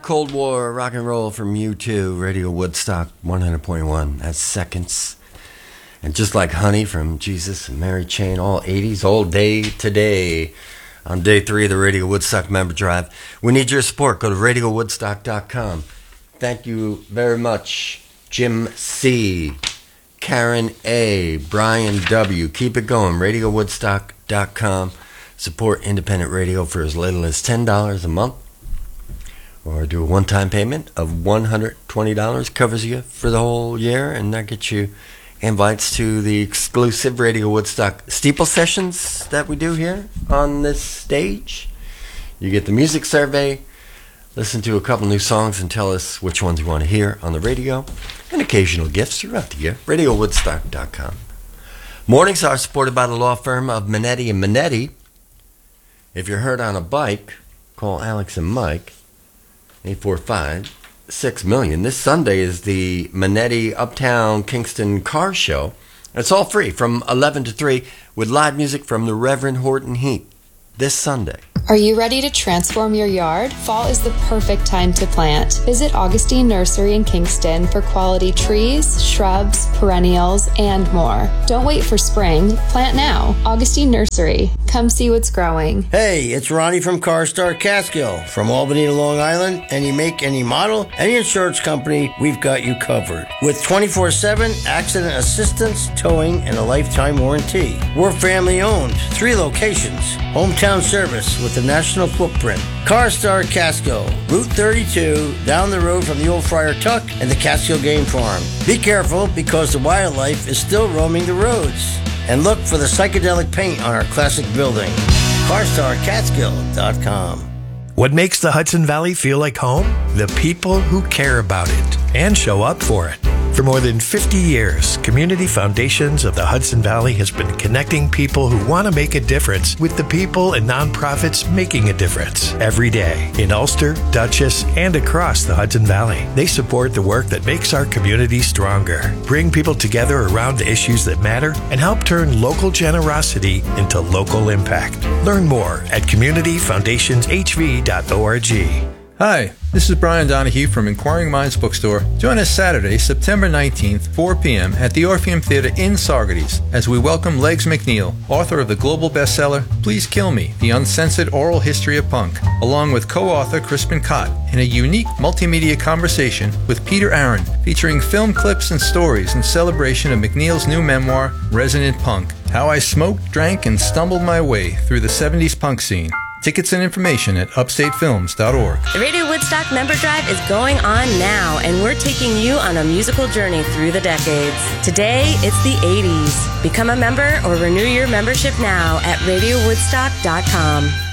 Cold War rock and roll from U2, Radio Woodstock 100.1. That's Seconds. And Just Like Honey from Jesus and Mary Chain, all 80s, all day today. On day 3 of the Radio Woodstock member drive. We need your support. Go to radiowoodstock.com. Thank you very much, Jim C., Karen A., Brian W. Keep it going. radiowoodstock.com. Support independent radio for as little as $10 a month. Or do a one-time payment of $120. Covers you for the whole year. And that gets you invites to the exclusive Radio Woodstock steeple sessions that we do here on this stage. You get the music survey, listen to a couple new songs, and tell us which ones you want to hear on the radio. And occasional gifts throughout the year. RadioWoodstock.com. Mornings are supported by the law firm of Minetti & Minetti. If you're hurt on a bike, call Alex and Mike, 845-6 This Sunday is the Minetti Uptown Kingston Car Show. It's all free from 11 to 3 with live music from the Reverend Horton Heat this Sunday. Are you ready to transform your yard? Fall is the perfect time to plant. Visit Augustine Nursery in Kingston for quality trees, shrubs, perennials, and more. Don't wait for spring. Plant now. Augustine Nursery. Come see what's growing. Hey, it's Ronnie from CarStar Catskill. From Albany to Long Island, any make, any model, any insurance company, we've got you covered. With 24/7 accident assistance, towing, and a lifetime warranty. We're family owned. 3 locations. Hometown service with a national footprint. CarStar Catskill, Route 32, down the road from the old Friar Tuck and the Catskill Game Farm. Be careful because the wildlife is still roaming the roads. And look for the psychedelic paint on our classic building. CarstarCatskill.com. What makes the Hudson Valley feel like home? The people who care about it and show up for it. For more than 50 years, Community Foundations of the Hudson Valley has been connecting people who want to make a difference with the people and nonprofits making a difference every day in Ulster, Dutchess, and across the Hudson Valley. They support the work that makes our community stronger, bring people together around the issues that matter, and help turn local generosity into local impact. Learn more at communityfoundationshv.org. Hi, this is Brian Donahue from Inquiring Minds Bookstore. Join us Saturday, September 19th, 4 p.m. at the Orpheum Theater in Saugerties as we welcome Legs McNeil, author of the global bestseller Please Kill Me, The Uncensored Oral History of Punk, along with co-author Crispin Cott in a unique multimedia conversation with Peter Aaron, featuring film clips and stories in celebration of McNeil's new memoir, Resonant Punk, How I Smoked, Drank, and Stumbled My Way Through the 70s Punk Scene. Tickets and information at upstatefilms.org. The Radio Woodstock Member Drive is going on now, and we're taking you on a musical journey through the decades. Today, it's the 80s. Become a member or renew your membership now at radiowoodstock.com.